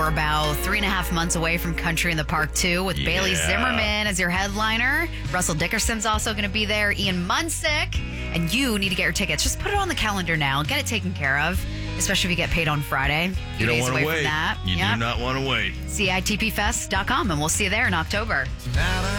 We're about 3.5 months away from Country in the Park 2 with Bailey Zimmerman as your headliner. Russell Dickerson's also going to be there. Ian Munsick. And you need to get your tickets. Just put it on the calendar now. Get it taken care of, especially if you get paid on Friday. You don't want to wait. From that. You do not want to wait. CITPfest.com, and we'll see you there in October.